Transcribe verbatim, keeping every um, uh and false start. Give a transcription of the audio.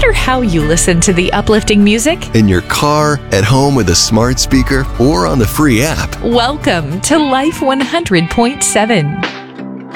matter how you listen to the uplifting music, in your car, at home with a smart speaker, or on the free app. welcome to Life one hundred point seven.